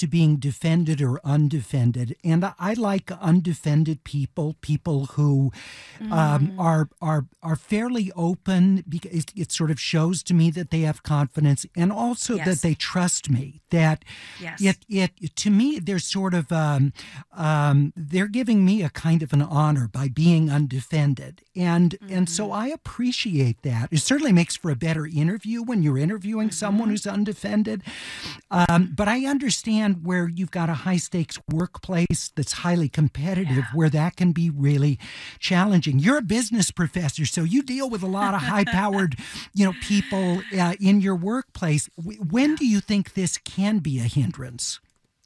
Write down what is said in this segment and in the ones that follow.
to being defended or undefended. And I like undefended people, people who are fairly open, because it sort of shows to me that they have confidence, and also that they trust me. That it to me, there's sort of they're giving me a kind of an honor by being undefended, and so I appreciate that. It certainly makes for a better interview when you're interviewing someone who's undefended. But I understand where you've got a high stakes workplace that's highly competitive, where that can be really challenging. You're a business professor, so you deal with a lot of high powered, people in your workplace. When do you think this can be a hindrance?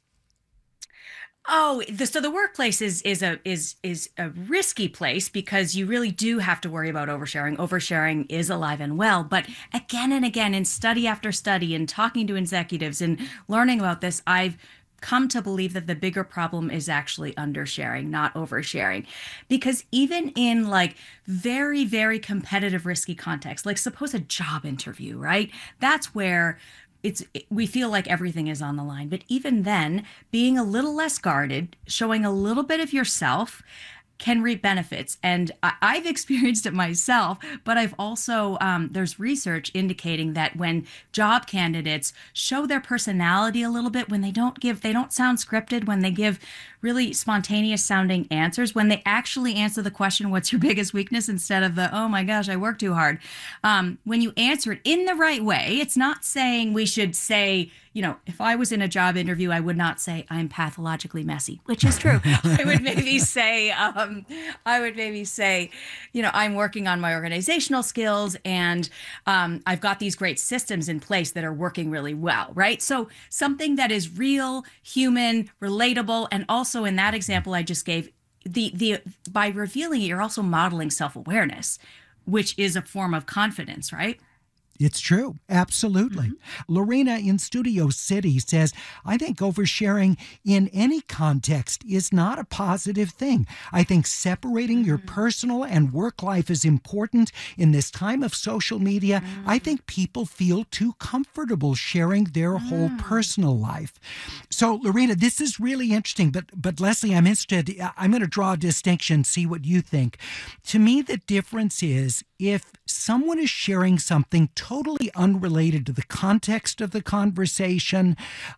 So the workplace is a risky place, because you really do have to worry about oversharing. Oversharing is alive and well, but again and again, in study after study, and talking to executives and learning about this, I've come to believe that the bigger problem is actually undersharing, not oversharing. Because even in like very, very competitive, risky contexts, like suppose a job interview, right? That's where we feel like everything is on the line. But even then, being a little less guarded, showing a little bit of yourself, can reap benefits. And I've experienced it myself, but I've also, there's research indicating that when job candidates show their personality a little bit, when they don't sound scripted, when they give really spontaneous sounding answers, when they actually answer the question, what's your biggest weakness, instead of the, oh my gosh, I work too hard. When you answer it in the right way, it's not saying we should say, if I was in a job interview, I would not say I'm pathologically messy, which is true. I would maybe say, I'm working on my organizational skills, and I've got these great systems in place that are working really well, right? So something that is real, human, relatable, and also in that example I just gave, by revealing it, you're also modeling self-awareness, which is a form of confidence, right? It's true. Absolutely. Lorena in Studio City says, I think oversharing in any context is not a positive thing. I think separating your personal and work life is important in this time of social media. I think people feel too comfortable sharing their whole personal life. So, Lorena, this is really interesting. But Leslie, I'm interested. I'm going to draw a distinction, see what you think. To me, the difference is if someone is sharing something totally unrelated to the context of the conversation,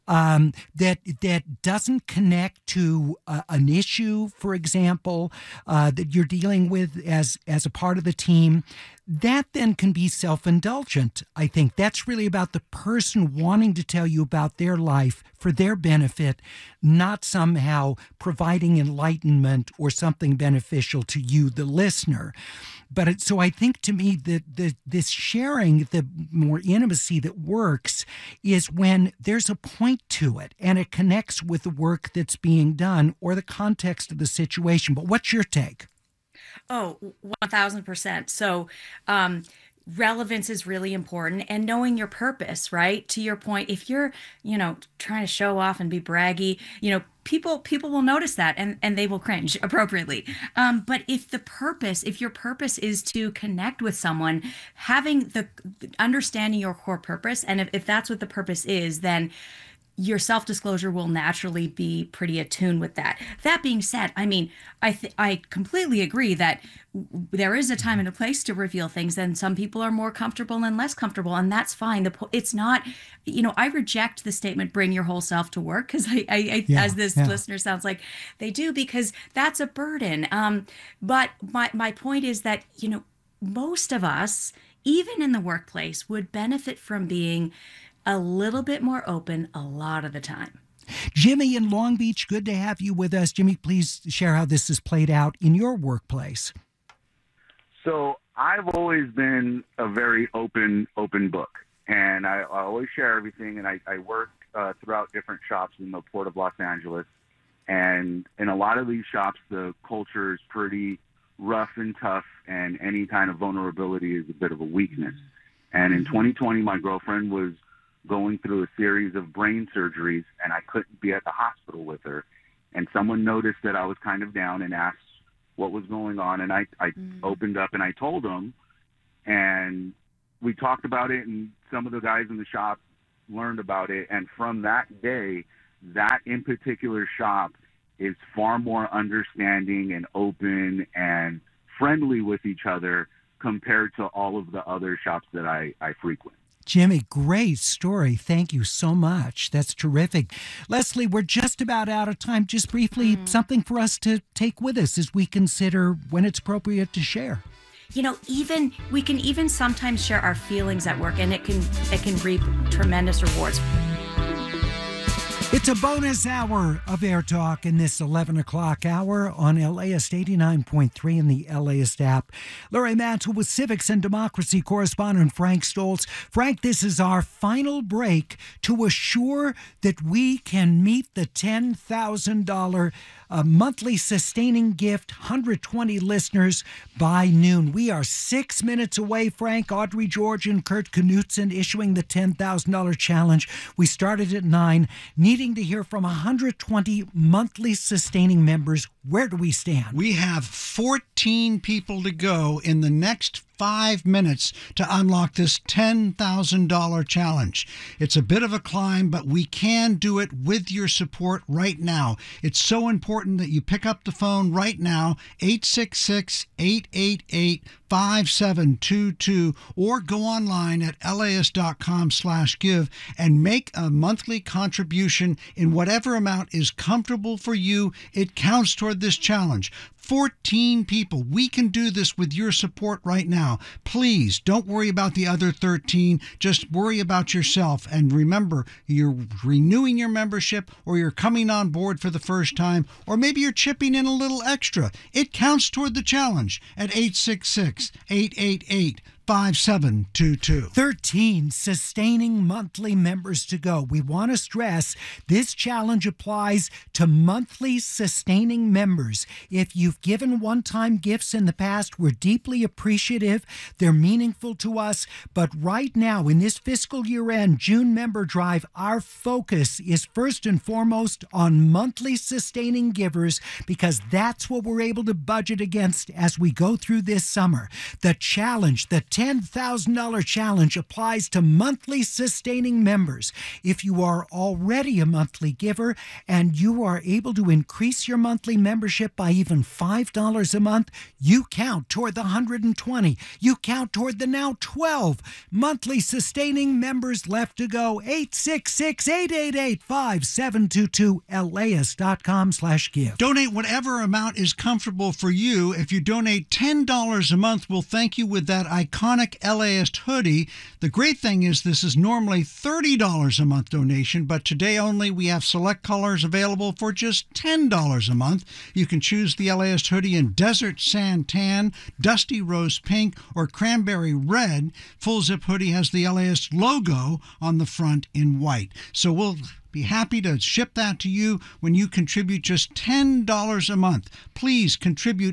that doesn't connect to an issue, for example, that you're dealing with as a part of the team, that then can be self-indulgent. I think that's really about the person wanting to tell you about their life for their benefit, not somehow providing enlightenment or something beneficial to you, the listener. But so I think, to me, that this sharing, the more intimacy that works, is when there's a point to it and it connects with the work that's being done or the context of the situation. But what's your take? Oh, 1000%. So, relevance is really important, and knowing your purpose, right? To your point, if you're, trying to show off and be braggy, people will notice that, and they will cringe appropriately. But if your purpose is to connect with someone, having the understanding your core purpose, and if that's what the purpose is, then your self-disclosure will naturally be pretty attuned with that. That being said, I mean, I completely agree that there is a time and a place to reveal things, and some people are more comfortable and less comfortable, and that's fine. It's not, I reject the statement, bring your whole self to work, because as this listener sounds like they do, because that's a burden. But my point is that, most of us, even in the workplace, would benefit from being a little bit more open a lot of the time. Jimmy in Long Beach, good to have you with us. Jimmy, please share how this has played out in your workplace. So I've always been a very open book, and I always share everything. And I work throughout different shops in the Port of Los Angeles. And in a lot of these shops, the culture is pretty rough and tough, and any kind of vulnerability is a bit of a weakness. And in 2020, my girlfriend was going through a series of brain surgeries, and I couldn't be at the hospital with her. And someone noticed that I was kind of down and asked what was going on. And I opened up and I told them, and we talked about it, and some of the guys in the shop learned about it. And from that day, that in particular shop is far more understanding and open and friendly with each other compared to all of the other shops that I frequent. Jimmy, great story. Thank you so much. That's terrific. Leslie, we're just about out of time. Just briefly, something for us to take with us as we consider when it's appropriate to share. You know, we can even sometimes share our feelings at work, and it can reap tremendous rewards. It's a bonus hour of Air Talk in this 11 o'clock hour on LAist 89.3 in the LAist app. Larry Mantle with Civics and Democracy correspondent Frank Stoltz. Frank, this is our final break to assure that we can meet the $10,000 monthly sustaining gift, 120 listeners by noon. We are 6 minutes away, Frank. Audrey George and Kurt Knutson issuing the $10,000 challenge. We started at 9, needing to hear from 120 monthly sustaining members. Where do we stand? We have 14 people to go in the next 5 minutes to unlock this $10,000 challenge. It's a bit of a climb, but we can do it with your support right now. It's so important that you pick up the phone right now, 866-888-5722, or go online at laist.com/give and make a monthly contribution in whatever amount is comfortable for you. It counts toward this challenge. 14 people. We can do this with your support right now. Please don't worry about the other 13. Just worry about yourself. And remember, you're renewing your membership, or you're coming on board for the first time, or maybe you're chipping in a little extra. It counts toward the challenge at 866-888-5722. 13 sustaining monthly members to go. We want to stress this challenge applies to monthly sustaining members. If you've given one-time gifts in the past, we're deeply appreciative. They're meaningful to us. But right now, in this fiscal year-end June member drive, our focus is first and foremost on monthly sustaining givers, because that's what we're able to budget against as we go through this summer. The challenge, the $10,000 challenge, applies to monthly sustaining members. If you are already a monthly giver and you are able to increase your monthly membership by even $5 a month, you count toward the 120. You count toward the now 12 monthly sustaining members left to go. 866-888-5722, laist.com/give. Donate whatever amount is comfortable for you. If you donate $10 a month, we'll thank you with that iconic LAist hoodie. The great thing is this is normally $30 a month donation, but today only we have select colors available for just $10 a month. You can choose the LAist hoodie in desert sand tan, dusty rose pink, or cranberry red. Full zip hoodie has the LAist logo on the front in white. So we'll be happy to ship that to you when you contribute just $10 a month. Please contribute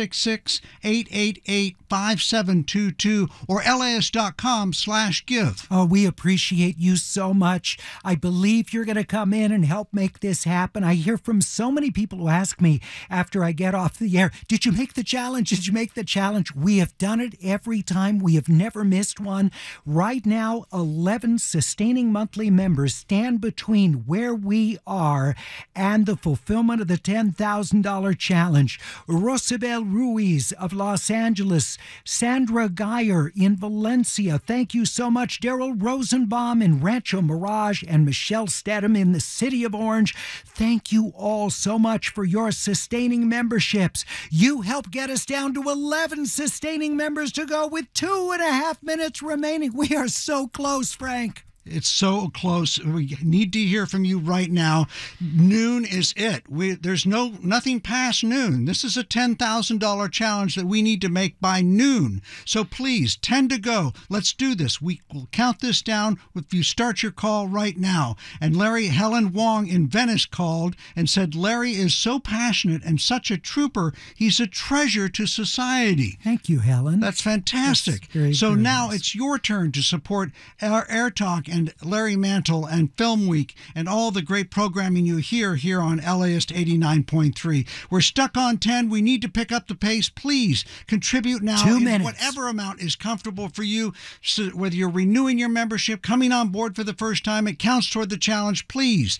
866-888-5722 or laist.com/give. Oh, we appreciate you so much. I believe you're going to come in and help make this happen. I hear from so many people who ask me after I get off the air, did you make the challenge? Did you make the challenge? We have done it every time. We have never missed one. Right now, 11 sustaining monthly members stand between where we are and the fulfillment of the $10,000 challenge. Rosabel Ruiz of Los Angeles, Sandra Geyer in Valencia, thank you so much. Daryl Rosenbaum in Rancho Mirage, and Michelle Stedham in the city of Orange, thank you all so much for your sustaining memberships. You help get us down to 11 sustaining members to go with 2.5 minutes remaining. We are so close, Frank. It's so close. We need to hear from you right now. Noon is it. There's nothing past noon. This is a $10,000 challenge that we need to make by noon. So please, 10 to go. Let's do this. We will count this down if you start your call right now. And Helen Wong in Venice called and said, Larry is so passionate and such a trooper. He's a treasure to society. Thank you, Helen. That's fantastic. That's very so good. Now it's your turn to support our Air Talk and and Larry Mantle and Film Week and all the great programming you hear here on LAist 89.3. We're stuck on 10. We need to pick up the pace. Please contribute now. 2 minutes. Whatever amount is comfortable for you. So whether you're renewing your membership, coming on board for the first time, it counts toward the challenge. Please,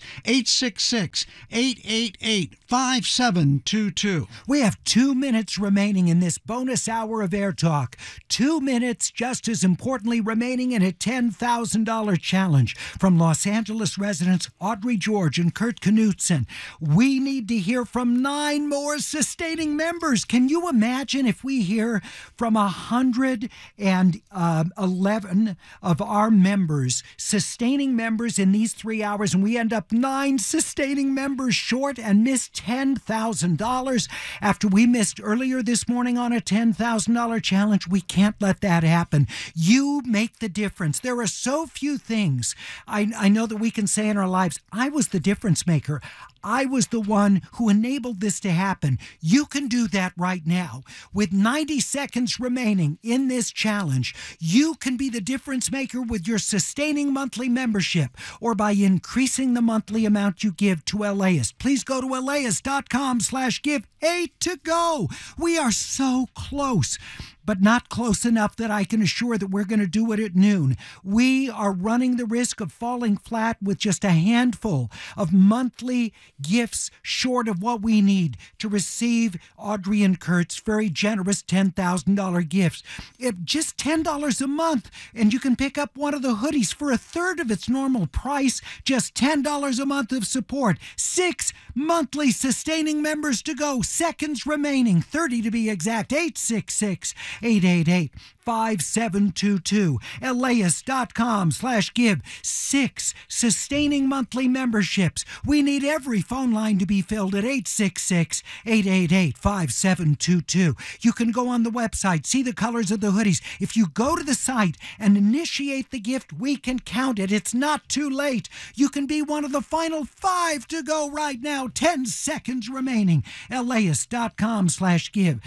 866-888-5722. We have 2 minutes remaining in this bonus hour of Air Talk. 2 minutes, just as importantly, remaining in a $10,000 challenge from Los Angeles residents Audrey George and Kurt Knutson. We need to hear from 9 more sustaining members. Can you imagine if we hear from 111 of our members, sustaining members in these 3 hours, and we end up 9 sustaining members short and miss $10,000 after we missed earlier this morning on a $10,000 challenge? We can't let that happen. You make the difference. There are so few things I know that we can say in our lives. I was the difference maker. I was the one who enabled this to happen. You can do that right now. With 90 seconds remaining in this challenge, you can be the difference maker with your sustaining monthly membership or by increasing the monthly amount you give to LAist. Please go to LAist.com/give. 8 to go. We are so close, but not close enough that I can assure that we're going to do it at noon. We are running the risk of falling flat with just a handful of monthly gifts short of what we need to receive Audrey and Kurt's very generous $10,000 gifts. If just $10 a month, and you can pick up one of the hoodies for a third of its normal price, just $10 a month of support. 6 monthly sustaining members to go. Seconds remaining, 30 to be exact. 866-888-5722. LAist.com/give. 6 sustaining monthly memberships. We need every phone line to be filled at 866-888-5722. You can go on the website, see the colors of the hoodies. If you go to the site and initiate the gift, we can count it. It's not too late. You can be one of the final 5 to go right now. 10 seconds remaining. LAist.com/give.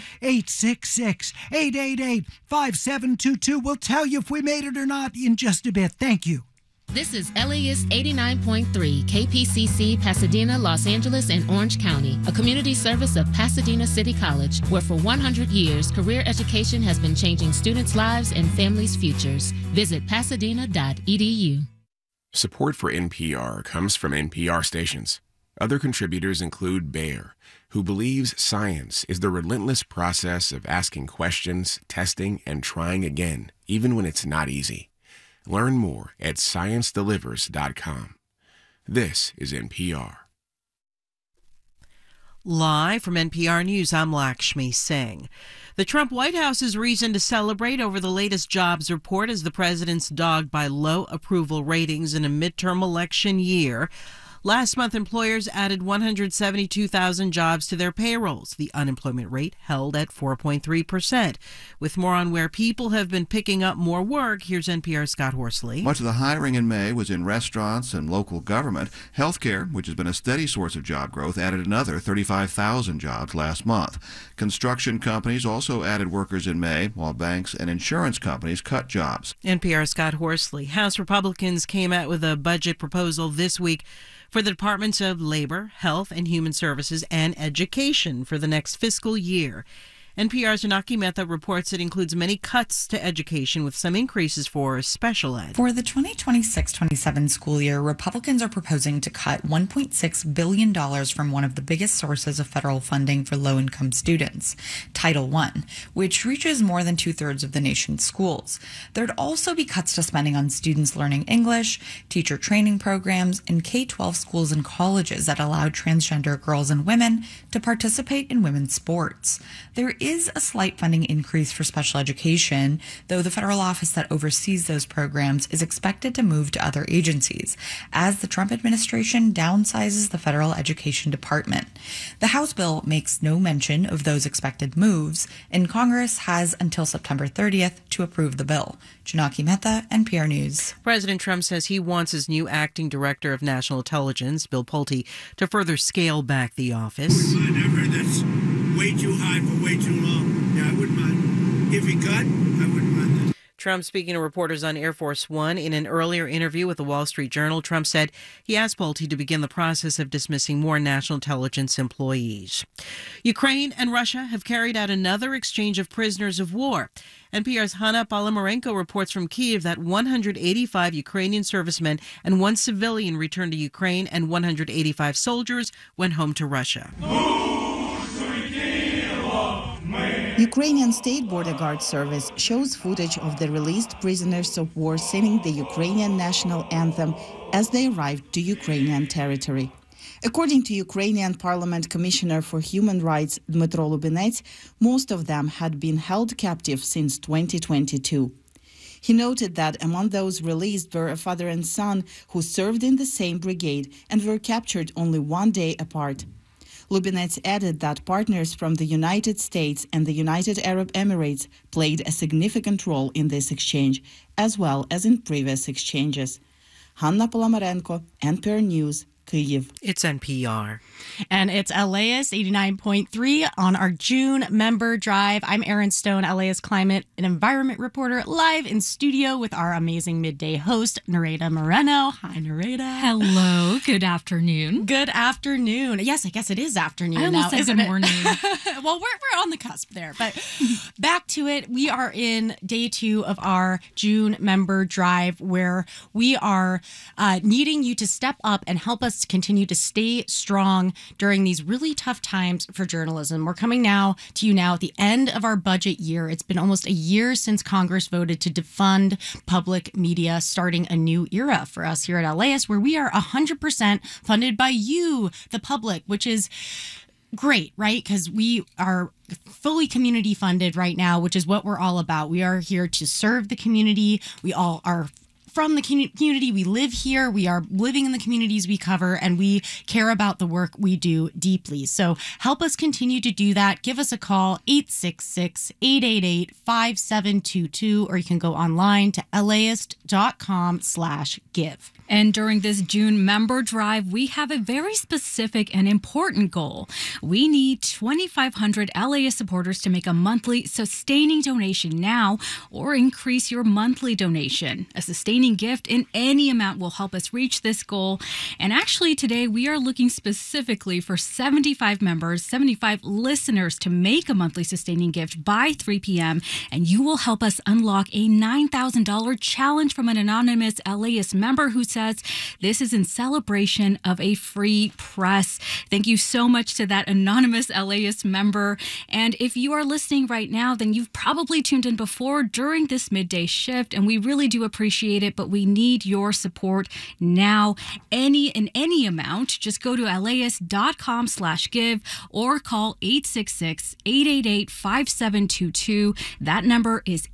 866-888-5722. We'll tell you if we made it or not in just a bit. Thank you. This is LAist 89.3 KPCC, Pasadena, Los Angeles, and Orange County, a community service of Pasadena City College, where for 100 years, career education has been changing students' lives and families' futures. Visit pasadena.edu. Support for NPR comes from NPR stations. Other contributors include Bayer, who believes science is the relentless process of asking questions, testing, and trying again, even when it's not easy. Learn more at ScienceDelivers.com. This is NPR. Live from NPR News, I'm Lakshmi Singh. The Trump White House's reason to celebrate over the latest jobs report as the president's dogged by low approval ratings in a midterm election year. Last month, employers added 172,000 jobs to their payrolls. The unemployment rate held at 4.3%. With more on where people have been picking up more work, here's NPR's Scott Horsley. Much of the hiring in May was in restaurants and local government. Healthcare, which has been a steady source of job growth, added another 35,000 jobs last month. Construction companies also added workers in May, while banks and insurance companies cut jobs. NPR's Scott Horsley. House Republicans came out with a budget proposal this week for the Departments of Labor, Health and Human Services, and Education for the next fiscal year. NPR's Janaki Mehta reports it includes many cuts to education with some increases for special ed. For the 2026-27 school year, Republicans are proposing to cut $1.6 billion from one of the biggest sources of federal funding for low-income students, Title I, which reaches more than 2/3 of the nation's schools. There'd also be cuts to spending on students learning English, teacher training programs, and K-12 schools and colleges that allow transgender girls and women to participate in women's sports. There is a slight funding increase for special education, though the federal office that oversees those programs is expected to move to other agencies, as the Trump administration downsizes the federal education department. The House bill makes no mention of those expected moves, and Congress has until September 30th to approve the bill. Janaki Mehta, NPR News. President Trump says he wants his new acting director of national intelligence, Bill Pulte, to further scale back the office. I've heard that's way too high for way too long. Yeah, I wouldn't mind. If he cut, I wouldn't mind that. Trump speaking to reporters on Air Force One. In an earlier interview with the Wall Street Journal, Trump said he asked Bolte to begin the process of dismissing more national intelligence employees. Ukraine and Russia have carried out another exchange of prisoners of war. NPR's Hanna Palamarenko reports from Kyiv that 185 Ukrainian servicemen and one civilian returned to Ukraine, and 185 soldiers went home to Russia. Ukrainian State Border Guard Service shows footage of the released prisoners of war singing the Ukrainian national anthem as they arrived to Ukrainian territory. According to Ukrainian Parliament Commissioner for Human Rights Dmytro Lubinets, most of them had been held captive since 2022. He noted that among those released were a father and son who served in the same brigade and were captured only one day apart. Lubinets added that partners from the United States and the United Arab Emirates played a significant role in this exchange, as well as in previous exchanges. Hanna Palamarenko, NPR News, Kyiv. It's NPR. And it's LAist 89.3 on our June member drive. I'm Erin Stone, LAist climate and environment reporter, live in studio with our amazing midday host, Nareda Moreno. Hi, Nareda. Hello. Good afternoon. Good afternoon. Yes, I guess it is afternoon I now, said isn't good it? morning. Well, we're on the cusp there. But back to it. We are in day 2 of our June member drive, where we are needing you to step up and help us to continue to stay strong during these really tough times for journalism. We're coming to you at the end of our budget year. It's been almost a year since Congress voted to defund public media, starting a new era for us here at LAist, where we are 100% funded by you, the public, which is great, right? Because we are fully community funded right now, which is what we're all about. We are here to serve the community. We all are from the community. We live here. We are living in the communities we cover, and we care about the work we do deeply. So help us continue to do that. Give us a call, 866-888-5722, or you can go online to laist.com/give. And during this June member drive, we have a very specific and important goal. We need 2,500 LAist supporters to make a monthly sustaining donation now, or increase your monthly donation. A sustaining gift in any amount will help us reach this goal. And actually today we are looking specifically for 75 members, 75 listeners to make a monthly sustaining gift by 3 p.m. And you will help us unlock a $9,000 challenge from an anonymous LAist member who says this is in celebration of a free press. Thank you so much to that anonymous LAist member. And if you are listening right now, then you've probably tuned in before during this midday shift, and we really do appreciate it, but we need your support now. Any amount, just go to laist.com/give or call 866-888-5722. That number is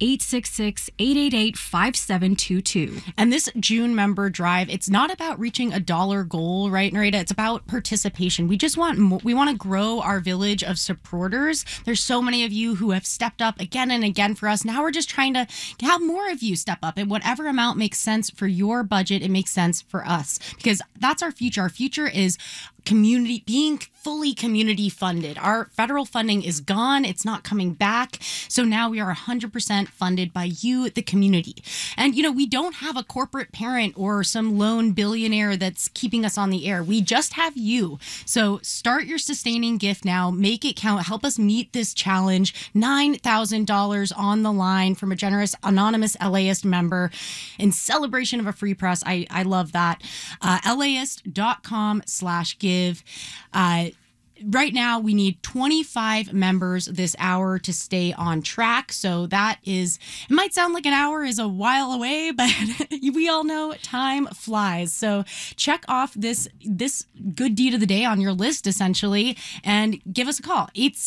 866-888-5722. And this June member drive, it's not about reaching a dollar goal, right, Nareda? It's about participation. We just want more, we want to grow our village of supporters. There's so many of you who have stepped up again and again for us. Now we're just trying to have more of you step up, and whatever amount makes sense for your budget, it makes sense for us, because that's our future. Our future is community, being fully community funded. Our federal funding is gone. It's not coming back. So now we are 100% funded by you, the community. And, you know, we don't have a corporate parent or some lone billionaire that's keeping us on the air. We just have you. So start your sustaining gift now. Make it count. Help us meet this challenge. $9,000 on the line from a generous anonymous LAist member in celebration of a free press. I love that. laist.com/give. Right now, we need 25 members this hour to stay on track. So that is, it might sound like an hour is a while away, but we all know time flies. So check off this good deed of the day on your list, essentially, and give us a call,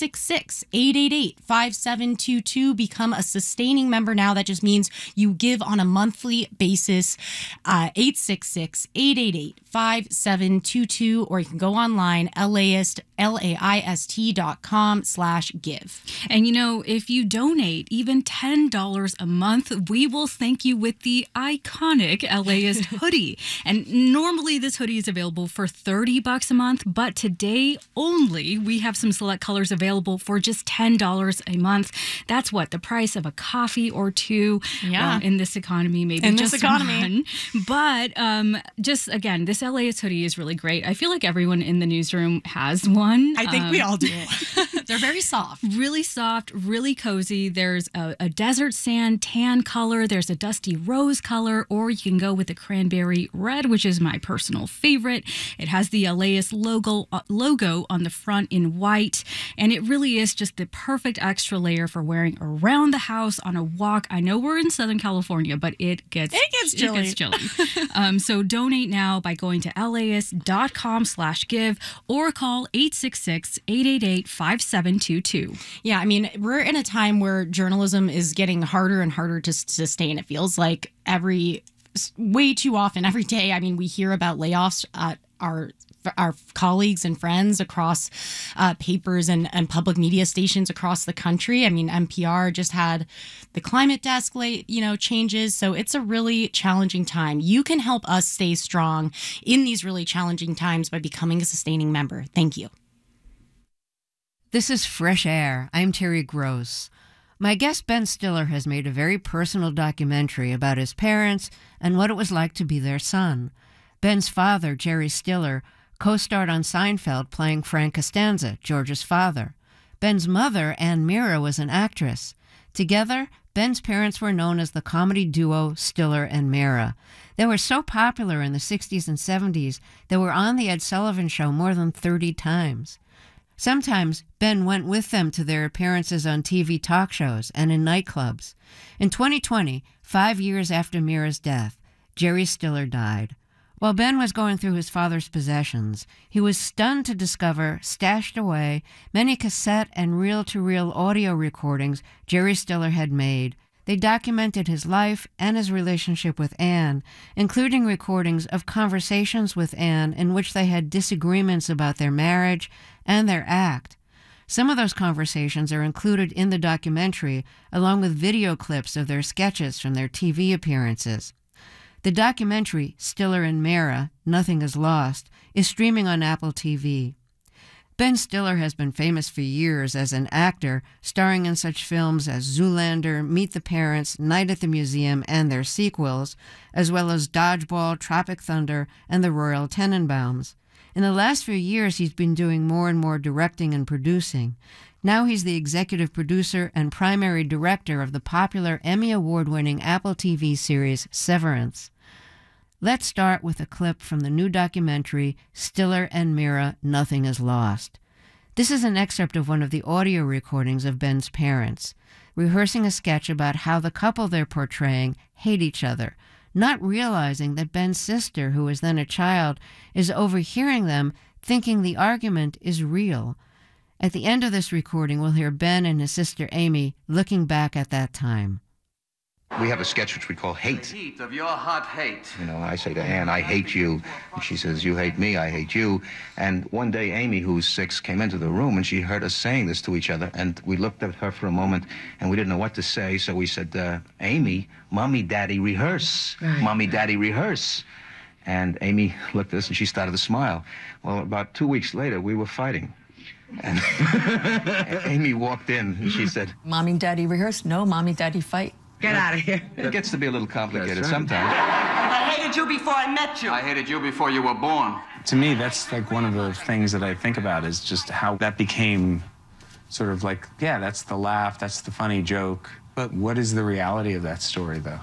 866-888-5722. Become a sustaining member now. That just means you give on a monthly basis, 866-888-5722, or you can go online, laist.com/give. laist.com/give. And if you donate even $10 a month, we will thank you with the iconic LAist hoodie. And normally this hoodie is available for $30 a month, but today only we have some select colors available for just $10 a month. That's the price of a coffee or two. Yeah. In this economy, maybe in just this economy. one. But just again, this LAist hoodie is really great. I feel like everyone in the newsroom has one. I think we all do. They're very soft. Really soft, really cozy. There's a desert sand tan color. There's a dusty rose color, or you can go with the cranberry red, which is my personal favorite. It has the LAist logo on the front in white, and it really is just the perfect extra layer for wearing around the house on a walk. I know we're in Southern California, but it gets chilly. So donate now by going to laist.com/give or call 866-888-5722. Yeah, I mean, we're in a time where journalism is getting harder and harder to sustain. It feels like way too often, every day. I mean, we hear about layoffs at our colleagues and friends across papers and public media stations across the country. I mean, NPR just had the climate desk changes. So it's a really challenging time. You can help us stay strong in these really challenging times by becoming a sustaining member. Thank you. This is Fresh Air. I'm Terry Gross. My guest Ben Stiller has made a very personal documentary about his parents and what it was like to be their son. Ben's father, Jerry Stiller, co-starred on Seinfeld playing Frank Costanza, George's father. Ben's mother, Ann Mira, was an actress. Together, Ben's parents were known as the comedy duo Stiller and Mira. They were so popular in the 60s and 70s they were on The Ed Sullivan Show more than 30 times. Sometimes Ben went with them to their appearances on TV talk shows and in nightclubs. In 2020, 5 years after Mira's death, Jerry Stiller died. While Ben was going through his father's possessions, he was stunned to discover, stashed away, many cassette and reel-to-reel audio recordings Jerry Stiller had made. They documented his life and his relationship with Ann, including recordings of conversations with Ann in which they had disagreements about their marriage and their act. Some of those conversations are included in the documentary, along with video clips of their sketches from their TV appearances. The documentary, Stiller and Mira, Nothing is Lost, is streaming on Apple TV. Ben Stiller has been famous for years as an actor, starring in such films as Zoolander, Meet the Parents, Night at the Museum, and their sequels, as well as Dodgeball, Tropic Thunder, and The Royal Tenenbaums. In the last few years, he's been doing more and more directing and producing. Now he's the executive producer and primary director of the popular Emmy Award-winning Apple TV series Severance. Let's start with a clip from the new documentary, Stiller and Mira, Nothing is Lost. This is an excerpt of one of the audio recordings of Ben's parents, rehearsing a sketch about how the couple they're portraying hate each other, not realizing that Ben's sister, who was then a child, is overhearing them, thinking the argument is real. At the end of this recording, we'll hear Ben and his sister Amy looking back at that time. We have a sketch which we call Hate. The heat of your hot hate. You know, I say to Ann, I hate you. And she says, you hate me, I hate you. And one day, Amy, who's 6, came into the room and she heard us saying this to each other. And we looked at her for a moment and we didn't know what to say. So we said, Amy, Mommy, Daddy, rehearse. Right. Mommy, Daddy, rehearse. And Amy looked at us and she started to smile. Well, about 2 weeks later, we were fighting. And Amy walked in and she said, Mommy, Daddy, rehearse. No, Mommy, Daddy, fight. Get out of here. It gets to be a little complicated sometimes. I hated you before I met you. I hated you before you were born. To me, that's like one of the things that I think about is just how that became sort of like, yeah, that's the laugh, that's the funny joke. But what is the reality of that story, though?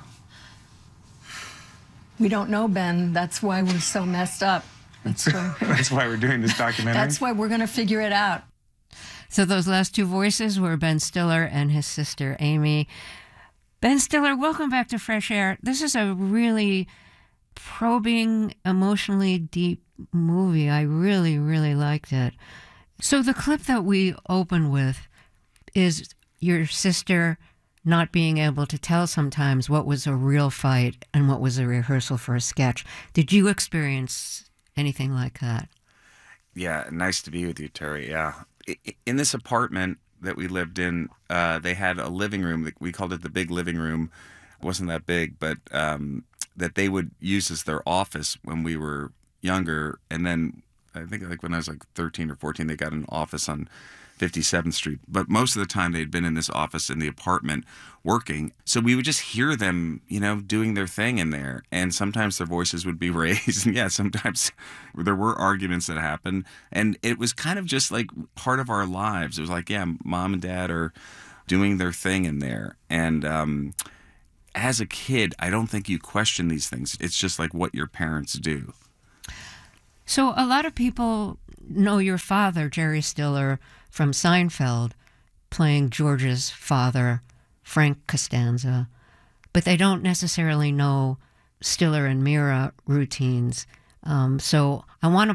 We don't know, Ben. That's why we're so messed up. That's why we're doing this documentary? That's why we're going to figure it out. So those last two voices were Ben Stiller and his sister Amy. Ben Stiller, welcome back to Fresh Air. This is a really probing, emotionally deep movie. I really, really liked it. So the clip that we open with is your sister not being able to tell sometimes what was a real fight and what was a rehearsal for a sketch. Did you experience anything like that? Yeah, nice to be with you, Terry. Yeah. In this apartment that we lived in, they had a living room. We called it the big living room. It wasn't that big, but that they would use as their office when we were younger. And then I think like when I was like 13 or 14, they got an office on 57th Street. But most of the time they'd been in this office in the apartment working. So we would just hear them, doing their thing in there. And sometimes their voices would be raised. And yeah, sometimes there were arguments that happened. And it was kind of just like part of our lives. It was like, yeah, mom and dad are doing their thing in there. And as a kid, I don't think you question these things. It's just like what your parents do. So a lot of people know your father, Jerry Stiller, from Seinfeld, playing George's father, Frank Costanza, but they don't necessarily know Stiller and Mira routines. So I want to